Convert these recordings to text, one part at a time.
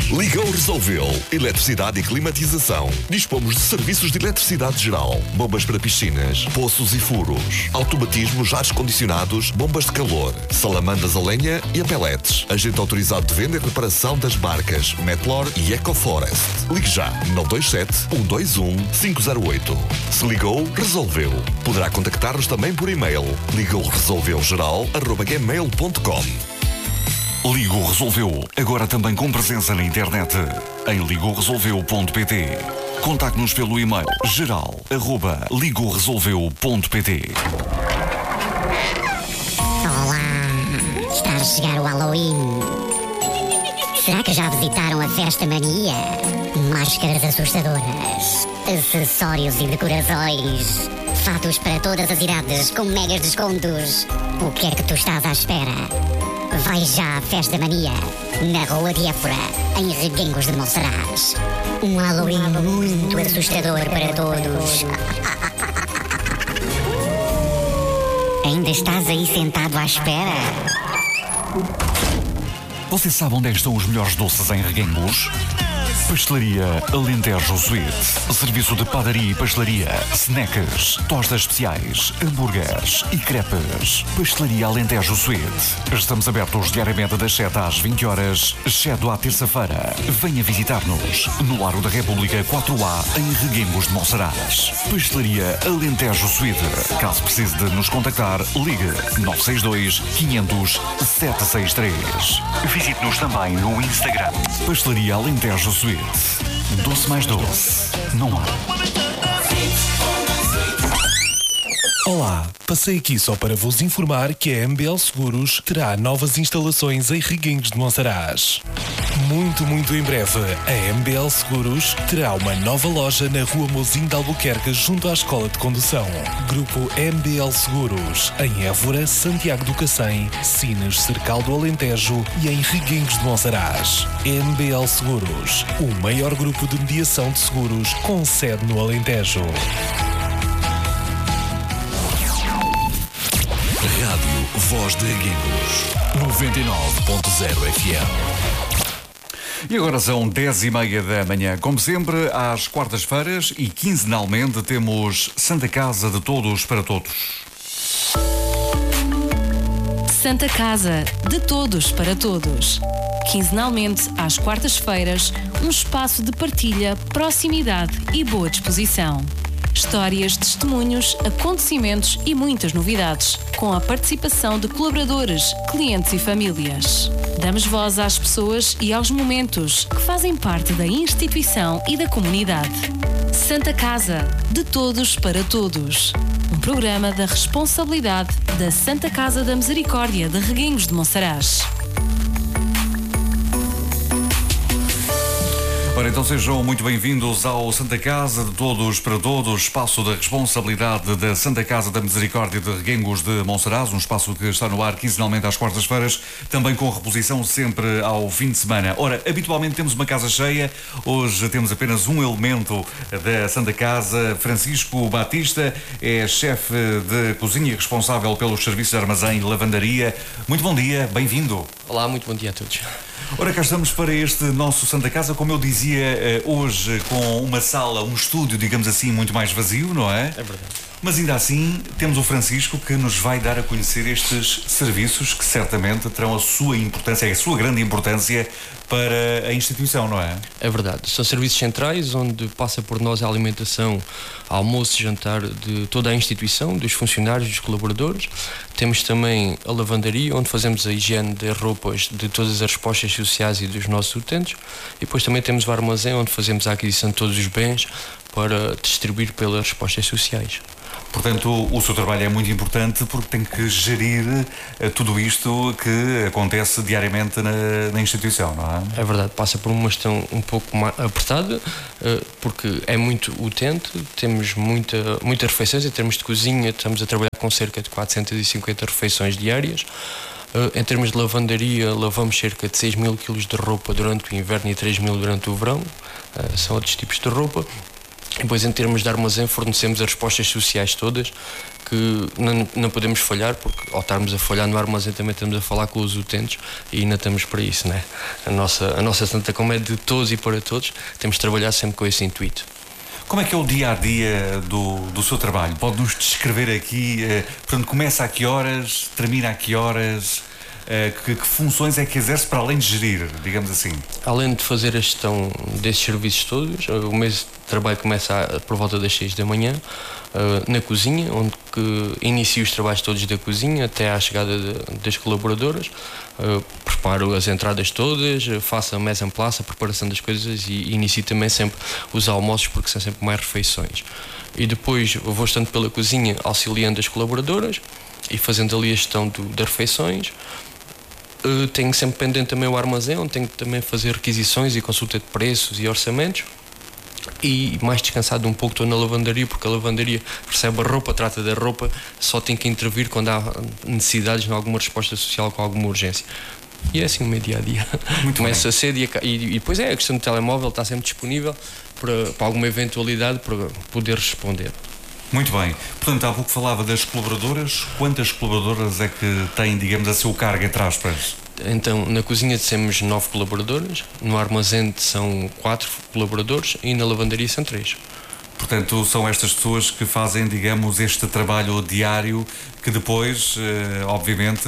Ligou, resolveu. Eletricidade e climatização. Dispomos de serviços de eletricidade geral, bombas para piscinas, poços e furos, automatismos, ares condicionados, bombas de calor, salamandas a lenha e a pellets. Agente autorizado de venda e reparação das marcas Metlor e EcoForest. Ligue já 927 121 508. Se ligou, resolveu. Poderá contactar-nos também por e-mail ligouresolveugeral@gmail.com. Ligou Resolveu, agora também com presença na internet, em ligouresolveu.pt. Contacte-nos pelo e-mail geral@ligouresolveu.pt. Olá, está a chegar o Halloween. Será que já visitaram a Festa Mania? Máscaras assustadoras, acessórios e decorações, fatos para todas as idades com megas descontos. O que é que tu estás à espera? Vai já à Festa Mania, na Rua de Évora, em Reguengos de Monsaraz. Um Halloween muito assustador para todos. Ainda estás aí sentado à espera? Você sabe onde estão os melhores doces em Reguengos? Pastelaria Alentejo Sweet. Serviço de padaria e pastelaria, snacks, tostas especiais, hambúrgueres e crepes. Pastelaria Alentejo Sweet. Estamos abertos diariamente das 7 às 20 horas, exceto à terça-feira. Venha visitar-nos no Largo da República 4A, em Reguengos de Monsaraz. Pastelaria Alentejo Sweet. Caso precise de nos contactar, ligue 962 500 763. Visite-nos também no Instagram. Pastelaria Alentejo Sweet. Doce mais doce. Não há. Olá, passei aqui só para vos informar que a MBL Seguros terá novas instalações em Reguengos de Monsaraz. Muito em breve, a MBL Seguros terá uma nova loja na Rua Mozinho de Albuquerque, junto à Escola de Condução. Grupo MBL Seguros, em Évora, Santiago do Cacém, Sines, Cercal do Alentejo e em Reguengos de Monsaraz. MBL Seguros, o maior grupo de mediação de seguros com sede no Alentejo. Rádio Voz de Reguengos 99.0 FM. E agora são 10h30 da manhã. Como sempre, às quartas-feiras e quinzenalmente temos Santa Casa de Todos para Todos. Santa Casa de Todos para Todos. Quinzenalmente, às quartas-feiras, um espaço de partilha, proximidade e boa disposição. Histórias, testemunhos, acontecimentos e muitas novidades, com a participação de colaboradores, clientes e famílias. Damos voz às pessoas e aos momentos que fazem parte da instituição e da comunidade. Santa Casa, de todos para todos. Um programa da responsabilidade da Santa Casa da Misericórdia de Reguengos de Monsaraz. Ora, então sejam muito bem-vindos ao Santa Casa de Todos para Todos, espaço da responsabilidade da Santa Casa da Misericórdia de Reguengos de Monsaraz, um espaço que está no ar quinzenalmente às quartas-feiras, também com reposição sempre ao fim de semana. Ora, habitualmente temos uma casa cheia, hoje temos apenas um elemento da Santa Casa. Francisco Batista é chefe de cozinha e responsável pelos serviços de armazém e lavandaria. Muito bom dia, bem-vindo. Olá, muito bom dia a todos. Ora, cá estamos para este nosso Santa Casa, como eu dizia, hoje com uma sala, um estúdio, digamos assim, muito mais vazio, não é? É verdade. Mas ainda assim, temos o Francisco que nos vai dar a conhecer estes serviços que certamente terão a sua importância, a sua grande importância para a instituição, não é? É verdade. São serviços centrais onde passa por nós a alimentação, almoço e jantar de toda a instituição, dos funcionários, dos colaboradores. Temos também a lavandaria, onde fazemos a higiene das roupas de todas as respostas sociais e dos nossos utentes. E depois também temos o armazém, onde fazemos a aquisição de todos os bens para distribuir pelas respostas sociais. Portanto, o seu trabalho é muito importante porque tem que gerir tudo isto que acontece diariamente na instituição, não é? É verdade, passa por uma gestão um pouco mais apertada, porque é muito utente, temos muitas refeições em termos de cozinha, estamos a trabalhar com cerca de 450 refeições diárias. Em termos de lavandaria, lavamos cerca de 6.000 kg de roupa durante o inverno e 3.000 durante o verão, são outros tipos de roupa. Depois, em termos de armazém, fornecemos as respostas sociais todas, que não podemos falhar, porque ao estarmos a falhar no armazém também estamos a falar com os utentes e ainda estamos para isso, né? A nossa Santa Comé é de todos e para todos, temos de trabalhar sempre com esse intuito. Como é que é o dia-a-dia do seu trabalho? Pode-nos descrever aqui, portanto, começa a que horas, termina a que horas, que funções é que exerce para além de gerir, digamos assim? Além de fazer a gestão desses serviços todos, o mês de trabalho começa por volta das 6 da manhã, na cozinha, onde que inicio os trabalhos todos da cozinha até à chegada das colaboradoras. Preparo as entradas todas, faço a mise en place, a preparação das coisas e inicio também sempre os almoços, porque são sempre mais refeições. E depois vou estando pela cozinha auxiliando as colaboradoras e fazendo ali a gestão das refeições. Tenho sempre pendente também o armazém, onde tenho que também fazer requisições e consulta de preços e orçamentos. E mais descansado um pouco estou na lavandaria, porque a lavandaria recebe a roupa, trata da roupa, só tem que intervir quando há necessidades de alguma resposta social com alguma urgência. E é assim o meu dia-a-dia. Começa cedo e depois a questão do telemóvel está sempre disponível para alguma eventualidade para poder responder. Muito bem. Portanto, há pouco falava das colaboradoras. Quantas colaboradoras é que têm, digamos, a seu cargo, entre aspas? Então, na cozinha temos 9 colaboradores, no armazém são 4 colaboradores e na lavandaria são 3. Portanto, são estas pessoas que fazem, digamos, este trabalho diário que depois, obviamente,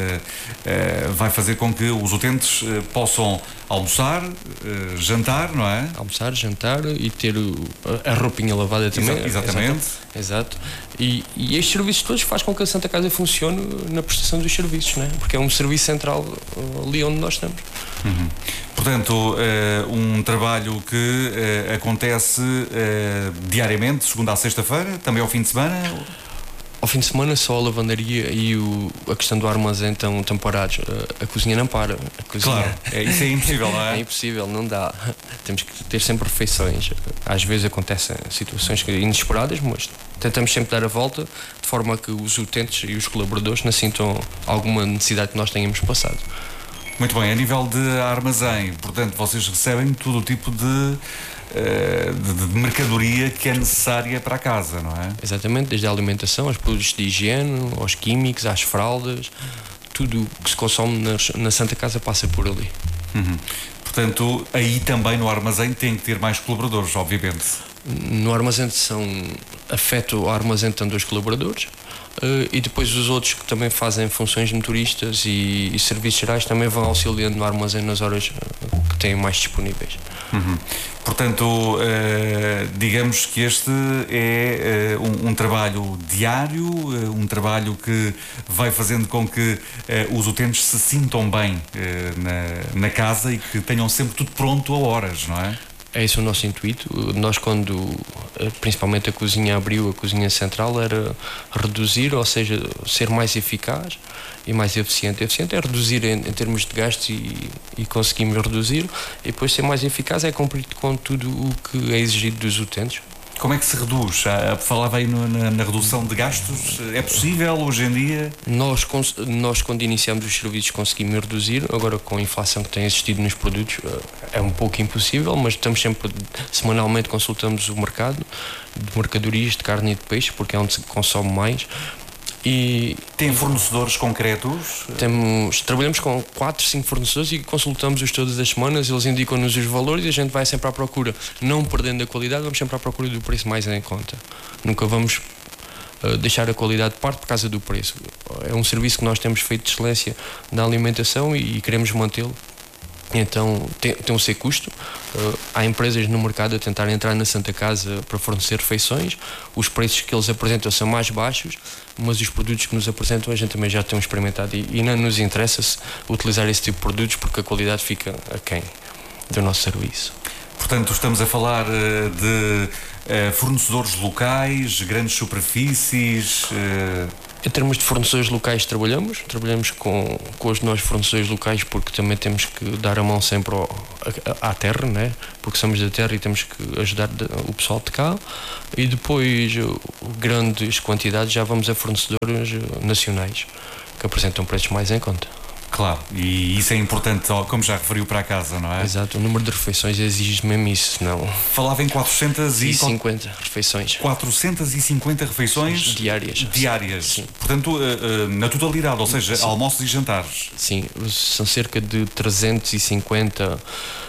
vai fazer com que os utentes possam almoçar, jantar, não é? Almoçar, jantar e ter a roupinha lavada também. Exatamente. Exato. E estes serviços todos faz com que a Santa Casa funcione na prestação dos serviços, não é? Porque é um serviço central ali onde nós estamos. Uhum. Portanto, um trabalho que acontece diariamente, segunda a sexta-feira, também ao fim de semana? Ao fim de semana só a lavandaria e a questão do armazém estão parados. A cozinha não para. Claro, isso é impossível, não é? É impossível, não dá. Temos que ter sempre refeições. Às vezes acontecem situações inesperadas, mas tentamos sempre dar a volta de forma a que os utentes e os colaboradores não sintam alguma necessidade que nós tenhamos passado. Muito bem, a nível de armazém, portanto, vocês recebem todo o tipo de mercadoria que é necessária para a casa, não é? Exatamente, desde a alimentação, aos produtos de higiene, aos químicos, às fraldas, tudo o que se consome na Santa Casa passa por ali. Uhum. Portanto, aí também no armazém tem que ter mais colaboradores, obviamente. No armazém afeto o armazém estão 2 colaboradores. E depois os outros que também fazem funções de motoristas e serviços gerais também vão auxiliando no armazém nas horas que têm mais disponíveis. Uhum. Portanto, digamos que este é um trabalho diário, um trabalho que vai fazendo com que os utentes se sintam bem na casa e que tenham sempre tudo pronto a horas, não é? É esse o nosso intuito. Nós, quando principalmente a cozinha abriu, a cozinha central, era reduzir, ou seja, ser mais eficaz e mais eficiente. Eficiente é reduzir em termos de gastos e conseguimos reduzir, e depois ser mais eficaz é cumprir com tudo o que é exigido dos utentes. Como é que se reduz? Falava aí na redução de gastos. É possível hoje em dia? Nós quando iniciamos os serviços, conseguimos reduzir. Agora, com a inflação que tem existido nos produtos, é um pouco impossível, mas estamos sempre, semanalmente, consultamos o mercado de mercadorias de carne e de peixe, porque é onde se consome mais. E tem fornecedores concretos? Trabalhamos com 4, 5 fornecedores e consultamos-os todas as semanas. Eles indicam-nos os valores e a gente vai sempre à procura, não perdendo a qualidade, vamos sempre à procura do preço mais em conta. Nunca vamos deixar a qualidade de parte por causa do preço. É um serviço que nós temos feito de excelência na alimentação e queremos mantê-lo. Então tem um seu custo. Há empresas no mercado a tentar entrar na Santa Casa para fornecer refeições. Os preços que eles apresentam são mais baixos, mas os produtos que nos apresentam a gente também já tem experimentado e não nos interessa utilizar esse tipo de produtos, porque a qualidade fica aquém do nosso serviço. Portanto, estamos a falar de fornecedores locais, grandes superfícies. Em termos de fornecedores locais, trabalhamos com os nossos fornecedores locais, porque também temos que dar a mão sempre à terra, né? Porque somos da terra e temos que ajudar o pessoal de cá. E depois, grandes quantidades, já vamos a fornecedores nacionais que apresentam preços mais em conta. Claro, e isso é importante, como já referiu, para a casa, não é? Exato, o número de refeições exige mesmo isso, senão... Falava em 450 refeições. 450 refeições diárias. Sim. Portanto, na totalidade, ou seja, sim, almoços e jantares. Sim, são cerca de 350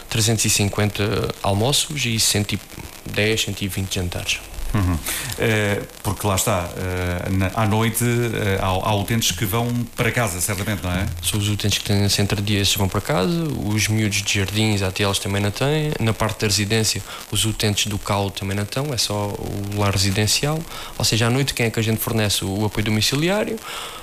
almoços e 110, 120 jantares. Uhum. Porque lá está, à noite há utentes que vão para casa, certamente, não é? São os utentes que têm centro de dias vão para casa, os miúdos de jardins, ATLs também não têm. Na parte da residência, os utentes do CAU também não estão, é só o lar residencial. Ou seja, à noite quem é que a gente fornece? O apoio domiciliário,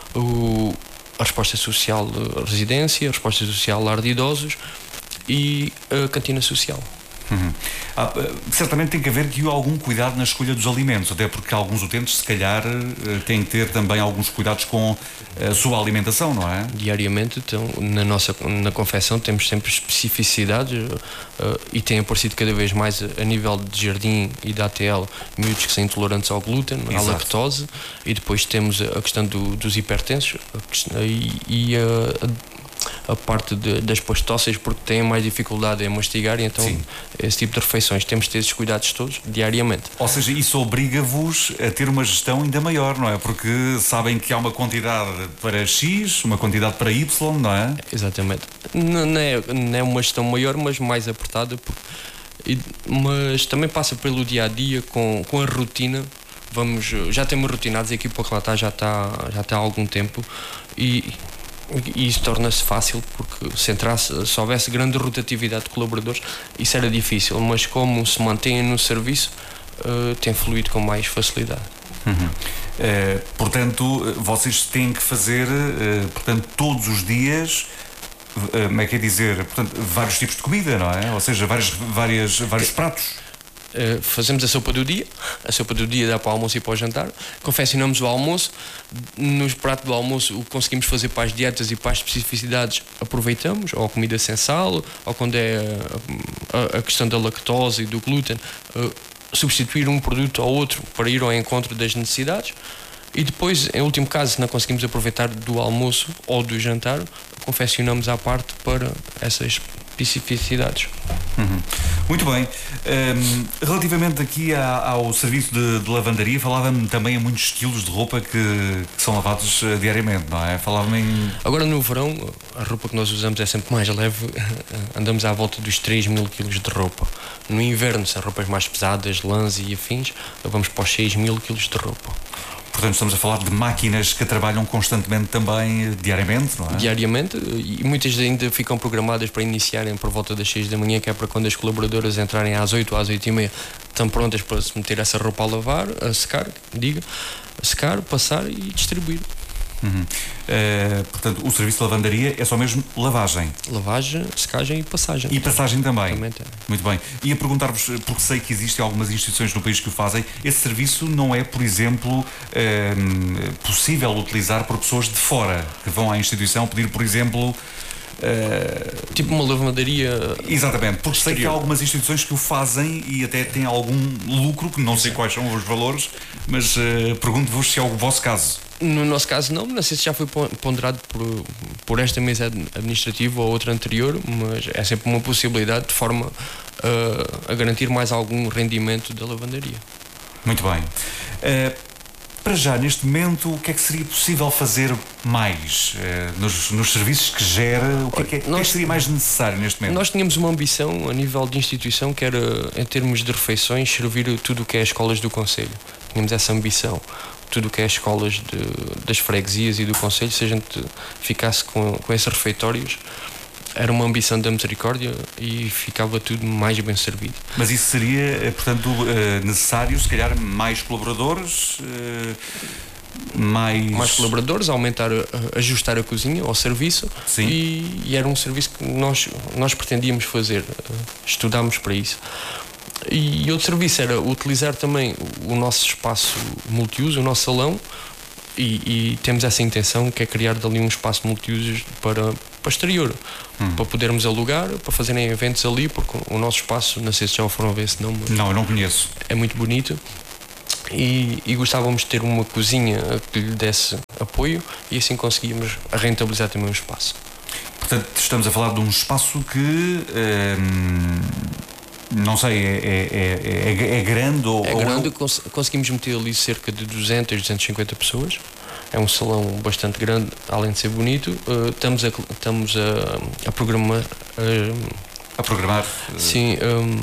a resposta social de residência, a resposta social lar de idosos e a cantina social. Uhum. Certamente tem que haver aqui algum cuidado na escolha dos alimentos, até porque alguns utentes se calhar têm que ter também alguns cuidados com a sua alimentação, não é? Diariamente, então, na confecção temos sempre especificidades e tem aparecido cada vez mais a nível de jardim e da ATL miúdos que são intolerantes ao glúten, à lactose, e depois temos a questão dos hipertensos e a parte das pastócias, porque têm mais dificuldade em mastigar, e então sim, esse tipo de refeições temos de ter esses cuidados todos diariamente. Ou seja, isso obriga-vos a ter uma gestão ainda maior, não é? Porque sabem que há uma quantidade para X, uma quantidade para Y, não é? Exatamente. Não é uma gestão maior, mas mais apertada, mas também passa pelo dia-a-dia com a rotina. Já temos rotinados, a equipa que lá está já está há algum tempo, e isso torna-se fácil, porque se houvesse grande rotatividade de colaboradores, isso era difícil, mas como se mantém no serviço, tem fluído com mais facilidade. Uhum. Portanto, vocês têm que fazer todos os dias, como é que é dizer, vários tipos de comida, não é? Ou seja, vários pratos. Fazemos a sopa do dia dá para o almoço e para o jantar, confeccionamos o almoço, nos pratos do almoço o que conseguimos fazer para as dietas e para as especificidades aproveitamos, ou comida sem sal, ou quando é a questão da lactose e do glúten, substituir um produto ao outro para ir ao encontro das necessidades. E depois, em último caso, se não conseguimos aproveitar do almoço ou do jantar, confeccionamos à parte para essas especificidades. Uhum. Muito bem. Relativamente aqui ao serviço de lavandaria, falava-me também em muitos estilos de roupa que são lavados diariamente, não é? Falava-me em... Agora no verão, a roupa que nós usamos é sempre mais leve, andamos à volta dos 3.000 kg de roupa. No inverno são roupas mais pesadas, lãs e afins, vamos para os 6.000 kg de roupa. Portanto, estamos a falar de máquinas que trabalham constantemente também, diariamente, não é? Diariamente, e muitas ainda ficam programadas para iniciarem por volta das 6 da manhã, que é para quando as colaboradoras entrarem às 8 ou às 8h30, estão prontas para se meter essa roupa a lavar, a secar, passar e distribuir. Uhum. Portanto, o serviço de lavandaria é só mesmo lavagem? Lavagem, secagem e passagem. E passagem também? Também tem. Muito bem. Ia perguntar-vos, porque sei que existem algumas instituições no país que o fazem, esse serviço não é, por exemplo, possível utilizar por pessoas de fora, que vão à instituição pedir, por exemplo... tipo uma lavandaria. Exatamente, porque sei que há algumas instituições que o fazem e até têm algum lucro, que não sei quais são os valores, mas pergunto-vos se é o vosso caso. No nosso caso não sei se já foi ponderado por esta mesa administrativa ou outra anterior, mas é sempre uma possibilidade de forma a garantir mais algum rendimento da lavandaria. Muito bem. Para já, neste momento, o que é que seria possível fazer mais nos serviços que gera? O que é que seria mais necessário neste momento? Nós tínhamos uma ambição a nível de instituição, que era, em termos de refeições, servir tudo o que é as escolas do concelho. Tínhamos essa ambição. Tudo o que é as escolas das freguesias e do concelho, se a gente ficasse com esses refeitórios, era uma ambição da Misericórdia e ficava tudo mais bem servido. Mas isso seria, portanto, necessário, se calhar, mais colaboradores? Mais colaboradores, ajustar a cozinha ao serviço. Sim. E era um serviço que nós pretendíamos fazer, estudámos para isso. E outro serviço era utilizar também o nosso espaço multiuso, o nosso salão, e temos essa intenção, que é criar dali um espaço multiusos para exterior, para podermos alugar, para fazerem eventos ali, porque o nosse espaço, não sei se já o foram ver, se não, eu não conheço. É muito bonito. E gostávamos de ter uma cozinha que lhe desse apoio, e assim conseguíamos rentabilizar também o espaço. Portanto, estamos a falar de um espaço que, não sei, é grande ou... É grande, conseguimos meter ali cerca de 200, 250 pessoas. É um salão bastante grande, além de ser bonito. Estamos a programar... A programar? Sim,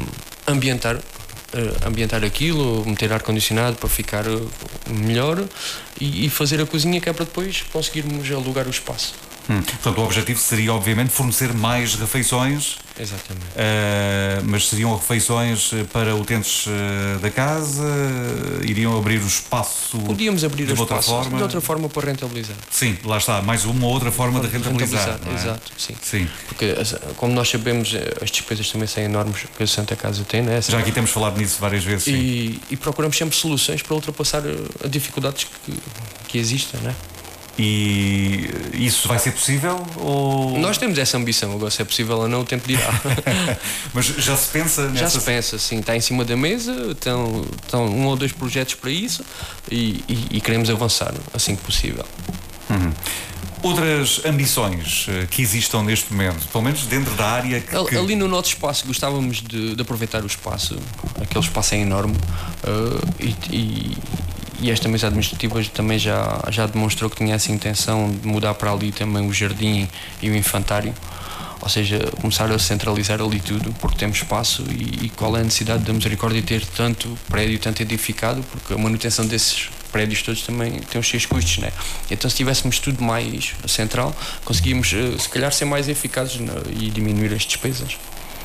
ambientar aquilo, meter ar-condicionado para ficar melhor e fazer a cozinha, que é para depois conseguirmos alugar o espaço. Portanto, o objetivo seria, obviamente, fornecer mais refeições. Exatamente. Mas seriam refeições para utentes da casa? Iriam abrir o espaço? Podíamos abrir o espaço forma? de outra forma para rentabilizar. Sim, lá está, mais uma outra forma de rentabilizar. Não é? Exato, sim. Porque, como nós sabemos, as despesas também são enormes que a Santa Casa tem, né? Já aqui temos falado nisso várias vezes. E procuramos sempre soluções para ultrapassar as dificuldades que existem, né? E isso vai ser possível? Ou... Nós temos essa ambição, agora se é possível ou não, o tempo dirá. Mas já se pensa nessa... Já se pensa, sim, está em cima da mesa, estão 1 ou 2 projetos para isso e queremos avançar assim que possível. Outras ambições que existam neste momento, pelo menos dentro da área que... Ali no nosso espaço gostávamos de aproveitar o espaço, aquele espaço é enorme e esta mesa administrativa também já demonstrou que tinha essa intenção de mudar para ali também o jardim e o infantário, ou seja, começar a centralizar ali tudo, porque temos espaço e qual é a necessidade da Misericórdia ter tanto prédio, tanto edificado, porque a manutenção desses prédios todos também tem os seus custos, né? Então se tivéssemos tudo mais central, conseguíamos se calhar ser mais eficazes e diminuir as despesas.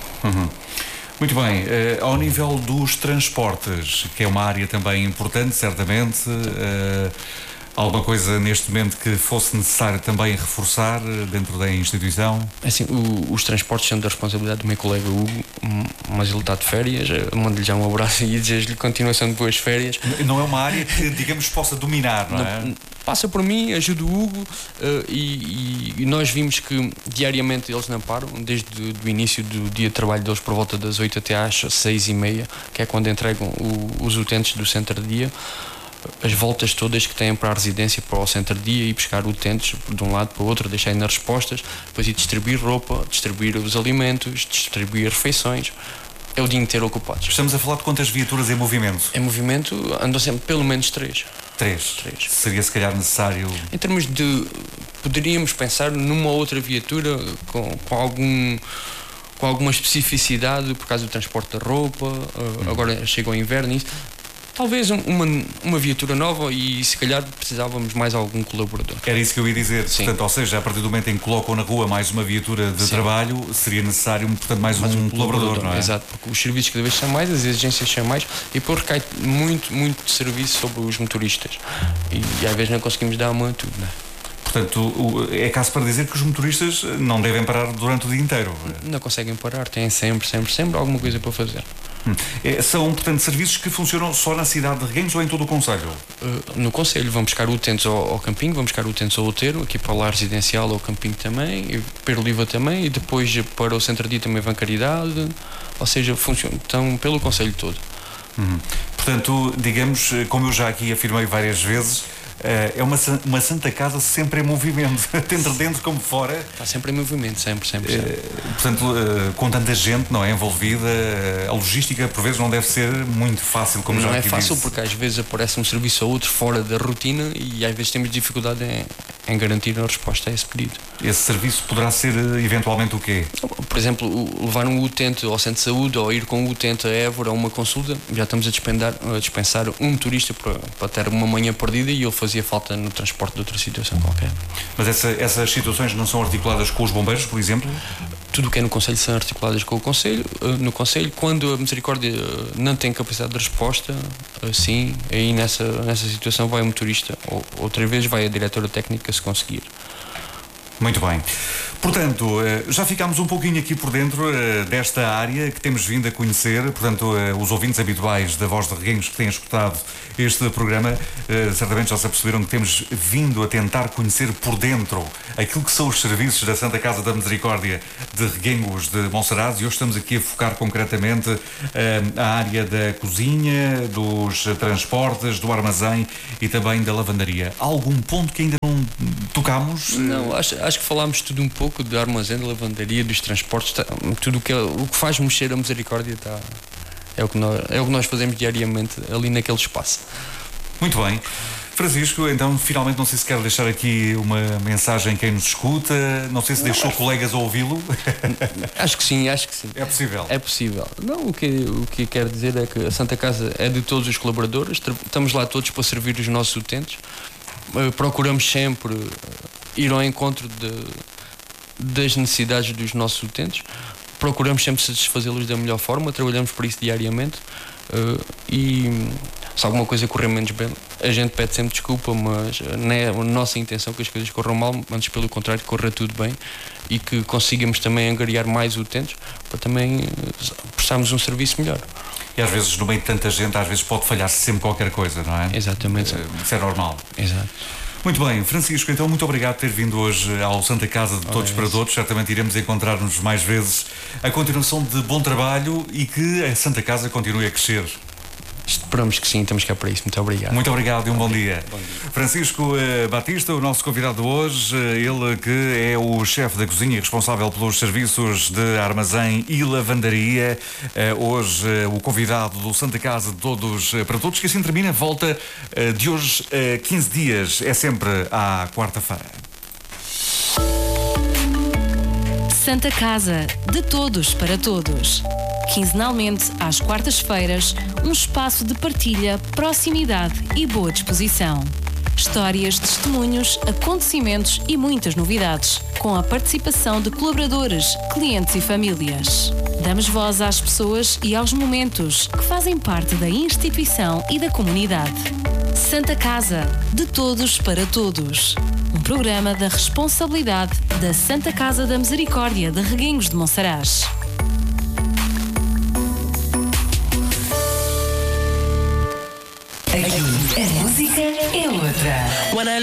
Muito bem, ao nível dos transportes, que é uma área também importante, certamente, alguma coisa neste momento que fosse necessário também reforçar dentro da instituição? Assim, os transportes são da responsabilidade do meu colega Hugo, mas ele está de férias, mando-lhe já um abraço e desejo-lhe continuação de boas férias. Não é uma área que, digamos, possa dominar, não é? Passa por mim, ajuda o Hugo e nós vimos que diariamente eles não param, desde o início do dia de trabalho deles por volta das 8 até às 6h30, que é quando entregam os utentes do centro de dia, as voltas todas que têm para a residência, para o centro de dia e buscar utentes de um lado para o outro, deixarem nas respostas, depois ir distribuir roupa, distribuir os alimentos, distribuir refeições. É o dia inteiro ocupados. Estamos a falar de quantas viaturas em movimento? Em movimento andam sempre pelo menos 3. 3. Seria se calhar necessário... Em termos de... Poderíamos pensar numa outra viatura com alguma especificidade por causa do transporte da roupa, agora chega o inverno e isso. Talvez uma viatura nova e se calhar precisávamos mais algum colaborador. Era isso que eu ia dizer. Sim. Portanto, ou seja, a partir do momento em que colocam na rua mais uma viatura de trabalho, seria necessário, portanto, mais um colaborador, não é? Exato, porque os serviços cada vez são mais, as exigências são mais e depois recai muito de serviço sobre os motoristas e às vezes não conseguimos dar a mão a tudo, não é? Portanto, é caso para dizer que os motoristas não devem parar durante o dia inteiro. Não conseguem parar, têm sempre alguma coisa para fazer. São, portanto, serviços que funcionam só na cidade de Reguengos ou em todo o concelho? No concelho, vão buscar utentes ao campinho, vão buscar utentes ao outeiro, aqui para o lar residencial ao campinho também, e para o Liva também, e depois para o centro de dia também vão Caridade, ou seja, estão pelo concelho todo. Portanto, digamos, como eu já aqui afirmei várias vezes, é uma Santa Casa sempre em movimento, tanto dentro como fora. Está sempre em movimento, sempre. Portanto, com tanta gente não é envolvida, a logística por vezes não deve ser muito fácil, como já aqui disse. Não é fácil porque às vezes aparece um serviço ou outro fora da rotina e às vezes temos dificuldade em garantir a resposta a esse pedido. Esse serviço poderá ser eventualmente o quê? Por exemplo, levar um utente ao centro de saúde ou ir com um utente a Évora a uma consulta, já estamos a dispensar um motorista para ter uma manhã perdida e ele fazia falta no transporte de outra situação qualquer. Mas essas situações não são articuladas com os bombeiros, por exemplo? Tudo o que é no Conselho são articuladas com o Conselho. No Conselho, quando a Misericórdia não tem capacidade de resposta, sim, aí nessa situação vai o motorista, ou outra vez vai a diretora técnica se conseguir. Muito bem. Portanto, já ficámos um pouquinho aqui por dentro desta área que temos vindo a conhecer. Portanto, os ouvintes habituais da Voz de Reguengos que têm escutado este programa certamente já se aperceberam que temos vindo a tentar conhecer por dentro aquilo que são os serviços da Santa Casa da Misericórdia de Reguengos de Monsaraz, e hoje estamos aqui a focar concretamente a área da cozinha, dos transportes, do armazém e também da lavandaria. Há algum ponto que ainda não tocámos? Não, acho que falámos tudo um pouco. pouco, do armazém, da lavandaria, dos transportes, tudo o que faz mexer a Misericórdia é o que nós fazemos diariamente ali naquele espaço. Muito bem. Francisco, então, finalmente, não sei se quer deixar aqui uma mensagem a quem nos escuta, não sei se deixou colegas a ouvi-lo. Acho que sim. É possível? É possível. Não, o que quero dizer é que a Santa Casa é de todos os colaboradores, estamos lá todos para servir os nossos utentes, procuramos sempre ir ao encontro das necessidades dos nossos utentes, procuramos sempre satisfazê-los da melhor forma, trabalhamos por isso diariamente, e se alguma coisa correr menos bem, a gente pede sempre desculpa, mas não é a nossa intenção que as coisas corram mal, antes pelo contrário, corra tudo bem e que consigamos também angariar mais utentes para também prestarmos um serviço melhor. E às vezes, no meio de tanta gente, às vezes pode falhar sempre qualquer coisa, não é? Exatamente. Isso é normal. Exato. Muito bem, Francisco, então muito obrigado por ter vindo hoje ao Santa Casa de Todos para Todos. Certamente iremos encontrar-nos mais vezes. A continuação de bom trabalho e que a Santa Casa continue a crescer. Esperamos que sim, estamos cá para isso. Muito obrigado. Muito obrigado e um bom dia. Francisco Batista, o nosso convidado hoje, ele que é o chefe da cozinha e responsável pelos serviços de armazém e lavandaria. Hoje, o convidado do Santa Casa de Todos para Todos, que assim termina. Volta de hoje a 15 dias. É sempre à quarta-feira. Santa Casa, de todos para todos. Quinzenalmente, às quartas-feiras, um espaço de partilha, proximidade e boa disposição. Histórias, testemunhos, acontecimentos e muitas novidades, com a participação de colaboradores, clientes e famílias. Damos voz às pessoas e aos momentos que fazem parte da instituição e da comunidade. Santa Casa, de todos para todos. Um programa da responsabilidade da Santa Casa da Misericórdia de Reguengos de Monsaraz. Aqui, a música é outra.